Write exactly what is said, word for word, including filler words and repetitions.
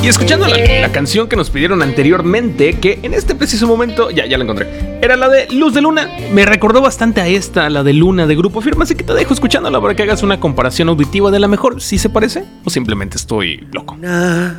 Y escuchando la, la canción que nos pidieron anteriormente, que en este preciso momento, ya, ya la encontré, era la de Luz de Luna. Me recordó bastante a esta, la de Luna de Grupo Firme, así que te dejo escuchándola para que hagas una comparación auditiva de la mejor, si se parece o simplemente estoy loco. Luna,